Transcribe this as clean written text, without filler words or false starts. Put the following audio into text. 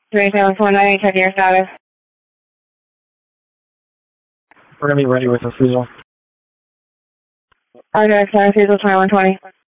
3749, check your status. We're going to be ready with a Fusil. RJ, Fusil 2120.